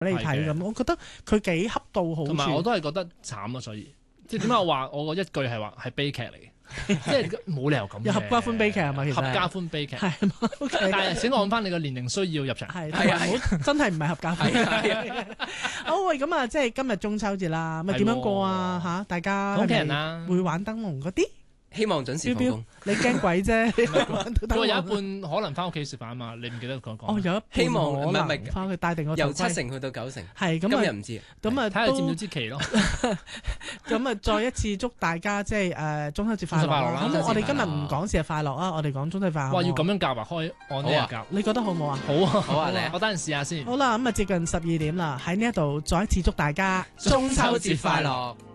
你睇咁，我覺得佢幾恰到好處。 同埋我都係覺得慘咯，所以即係點解我話我個一句係話係悲劇嚟嘅，即係冇理由咁嘅。 有合家歡悲劇係嘛？其實合家歡悲劇係嘛？ 但係請按翻你個年齡需要入場。 係真係唔係合家歡。好喂，咁啊，即係今日中秋節啦，咪點樣過啊？嚇，大家屋企人啊， 會玩燈籠嗰啲。 希望準時放工。 你驚鬼啫！ 佢話有一半可能翻屋企食飯啊嘛，你唔記得講講？ 哦，有一半希望唔係翻去帶定個由7成去到9成。 係咁今日唔知。 咁啊， 睇下佔唔佔支旗咯。 咁啊，再一次祝大家即係中秋節快樂啦！咁我哋今日唔講節日快樂啊，我哋講中秋快樂。 哇，要咁樣夾啊？開按呢個夾， 你覺得好唔好啊？ 好啊， 好啊， 我等陣試下先。 好啦，咁啊接近12點啦，喺呢一度再一次祝大家中秋節快樂。